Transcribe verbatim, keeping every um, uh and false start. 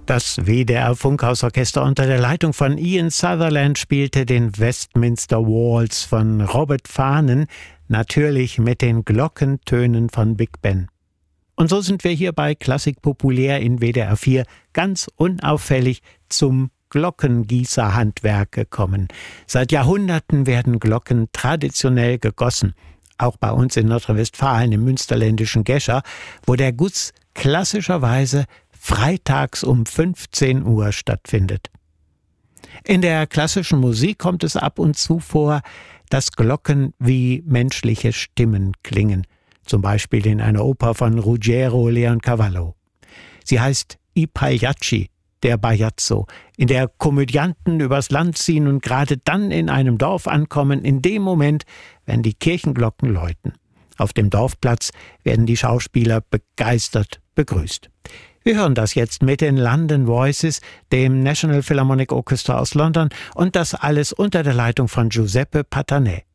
Das W D R-Funkhausorchester unter der Leitung von Ian Sutherland spielte den Westminster Waltz von Robert Farnon, natürlich mit den Glockentönen von Big Ben. Und so sind wir hier bei Klassik Populär in W D R vier ganz unauffällig zum Glockengießerhandwerk gekommen. Seit Jahrhunderten werden Glocken traditionell gegossen. Auch bei uns in Nordrhein-Westfalen im münsterländischen Gescher, wo der Guss klassischerweise freitags um fünfzehn Uhr stattfindet. In der klassischen Musik kommt es ab und zu vor, dass Glocken wie menschliche Stimmen klingen, zum Beispiel in einer Oper von Ruggiero Leoncavallo. Sie heißt I Pagliacci, der Bajazzo, in der Komödianten übers Land ziehen und gerade dann in einem Dorf ankommen, in dem Moment, wenn die Kirchenglocken läuten. Auf dem Dorfplatz werden die Schauspieler begeistert begrüßt. Wir hören das jetzt mit den London Voices, dem National Philharmonic Orchestra aus London, und das alles unter der Leitung von Giuseppe Patané.